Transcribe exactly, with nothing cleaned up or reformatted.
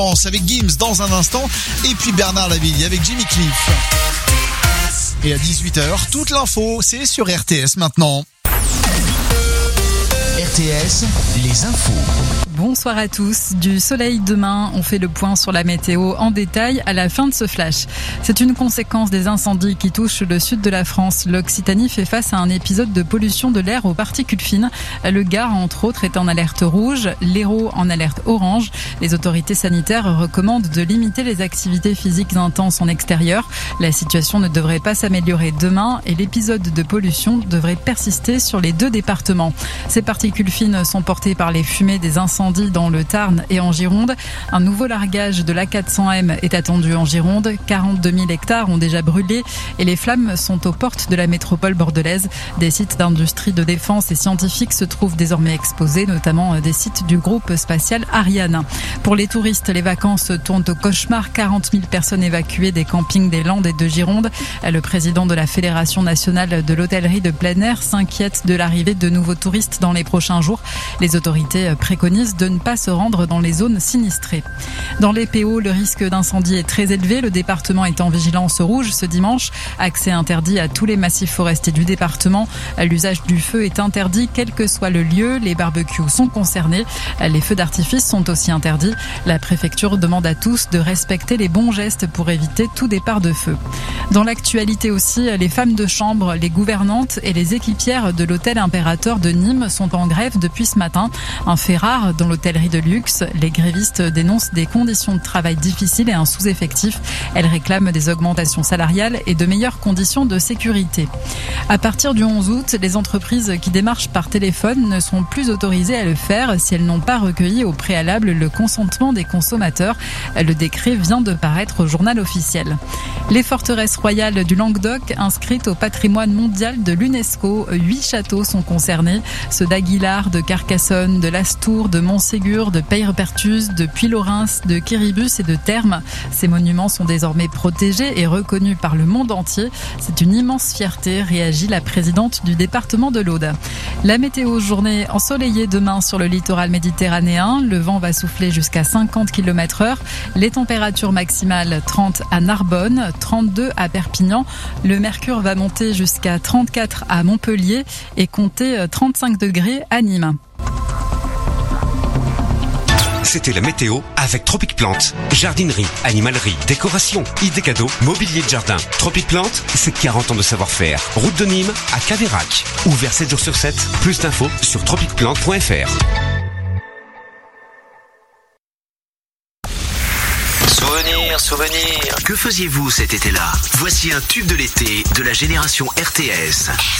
Avec Gims dans un instant et puis Bernard Lavilliers avec Jimmy Cliff. Et à dix-huit heures, toute l'info, c'est sur R T S maintenant. R T S, les infos. Bonsoir à tous. Du soleil demain, on fait le point sur la météo en détail à la fin de ce flash. C'est une conséquence des incendies qui touchent le sud de la France. L'Occitanie fait face à un épisode de pollution de l'air aux particules fines. Le Gard, entre autres, est en alerte rouge, l'Hérault en alerte orange. Les autorités sanitaires recommandent de limiter les activités physiques intenses en extérieur. La situation ne devrait pas s'améliorer demain et l'épisode de pollution devrait persister sur les deux départements. Ces particules fines sont portées par les fumées des incendies dans le Tarn et en Gironde. Un nouveau largage de l'A quatre cents M est attendu en Gironde. quarante-deux mille hectares ont déjà brûlé et les flammes sont aux portes de la métropole bordelaise. Des sites d'industrie de défense et scientifiques se trouvent désormais exposés, notamment des sites du groupe spatial Ariane. Pour les touristes, les vacances tournent au cauchemar. quarante mille personnes évacuées des campings des Landes et de Gironde. Le président de la Fédération nationale de l'hôtellerie de plein air s'inquiète de l'arrivée de nouveaux touristes dans les prochains jours. Les autorités préconisent de ne pas se rendre dans les zones sinistrées. Dans les P O, le risque d'incendie est très élevé. Le département est en vigilance rouge ce dimanche. Accès interdit à tous les massifs forestiers du département. L'usage du feu est interdit, quel que soit le lieu. Les barbecues sont concernés. Les feux d'artifice sont aussi interdits. La préfecture demande à tous de respecter les bons gestes pour éviter tout départ de feu. Dans l'actualité aussi, les femmes de chambre, les gouvernantes et les équipières de l'hôtel Impérateur de Nîmes sont en grève depuis ce matin. Un fait rare dans l'hôtellerie de luxe. Les grévistes dénoncent des conditions de travail difficiles et un sous-effectif. Elles réclament des augmentations salariales et de meilleures conditions de sécurité. À partir du onze août, les entreprises qui démarchent par téléphone ne seront plus autorisées à le faire si elles n'ont pas recueilli au préalable le consentement des consommateurs. Le décret vient de paraître au journal officiel. Les forteresses royales du Languedoc inscrites au patrimoine mondial de l'UNESCO. Huit châteaux sont concernés. Ceux d'Aguilar, de Carcassonne, de Lastour, de Montségur, de Peyrepertus, de Puylaurens, de Quiribus et de Termes. Ces monuments sont désormais protégés et reconnus par le monde entier. C'est une immense fierté, réagit la présidente du département de l'Aude. La météo, journée ensoleillée demain sur le littoral méditerranéen. Le vent va souffler jusqu'à cinquante kilomètres heure. Les températures maximales trente à Narbonne, trente-deux à Perpignan. Le mercure va monter jusqu'à trente-quatre à Montpellier et compter trente-cinq degrés à Nîmes. C'était la météo avec Tropic Plante. Jardinerie, animalerie, décoration, idées cadeaux, mobilier de jardin. Tropic Plante, c'est quarante ans de savoir-faire. Route de Nîmes à Caveyrac. Ouvert sept jours sur sept. Plus d'infos sur tropic plante point f r. Souvenirs, souvenirs. Que faisiez-vous cet été-là? Voici un tube de l'été de la génération R T S.